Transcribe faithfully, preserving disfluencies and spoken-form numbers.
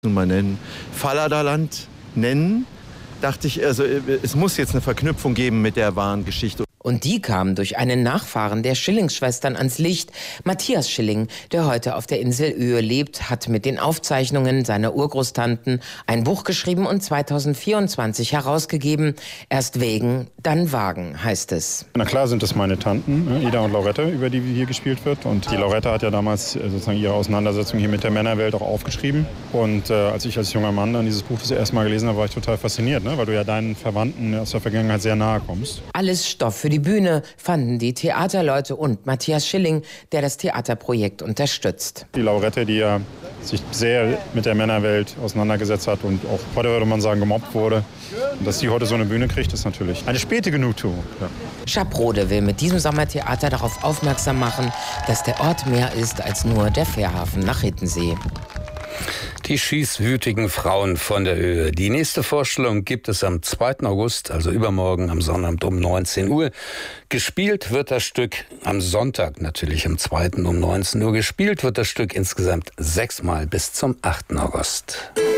mal nennen, Falladaland nennen, dachte ich, also es muss jetzt eine Verknüpfung geben mit der wahren Geschichte. Und die kam durch einen Nachfahren der Schilling-Schwestern ans Licht. Matthias Schilling, der heute auf der Insel Öhe lebt, hat mit den Aufzeichnungen seiner Urgroßtanten ein Buch geschrieben und zweitausendvierundzwanzig herausgegeben. Erst wägen, dann wagen, heißt es. Na klar sind es meine Tanten, Ida und Laurette, über die hier gespielt wird. Und die Laurette hat ja damals sozusagen ihre Auseinandersetzung hier mit der Männerwelt auch aufgeschrieben. Und äh, als ich als junger Mann dann dieses Buch das erste Mal gelesen habe, war ich total fasziniert, ne? Weil du ja deinen Verwandten aus der Vergangenheit sehr nahe kommst. Alles Stoff für die Bühne, fanden die Theaterleute und Matthias Schilling, der das Theaterprojekt unterstützt. Die Laurette, die ja sich sehr mit der Männerwelt auseinandergesetzt hat und auch heute würde man sagen gemobbt wurde. Und dass sie heute so eine Bühne kriegt, ist natürlich eine späte Genugtuung. Ja. Schaprode will mit diesem Sommertheater darauf aufmerksam machen, dass der Ort mehr ist als nur der Fährhafen nach Hiddensee. Die schießwütigen Frauen von der Öhe. Die nächste Vorstellung gibt es am zweiten August, also übermorgen am Sonnabend um neunzehn Uhr. Gespielt wird das Stück am Sonntag, natürlich am zweiten um neunzehn Uhr. Gespielt wird das Stück insgesamt sechsmal bis zum achten August.